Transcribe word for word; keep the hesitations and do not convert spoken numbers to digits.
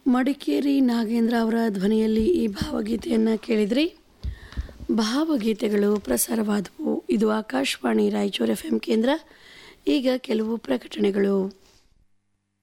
ಮಡಿಕೇರಿ ನಾಗೇಂದ್ರ ಅವರ ಧ್ವನಿಯಲ್ಲಿ ಈ ಭಾವಗೀತೆಯನ್ನು ಕೇಳಿದ್ರಿ. ಭಾವಗೀತೆಗಳು ಪ್ರಸಾರವಾದವು. ಇದು ಆಕಾಶವಾಣಿ ರಾಯಚೂರು ಎಫ್ ಎಂ ಕೇಂದ್ರ. ಈಗ ಕೆಲವು ಪ್ರಕಟಣೆಗಳು.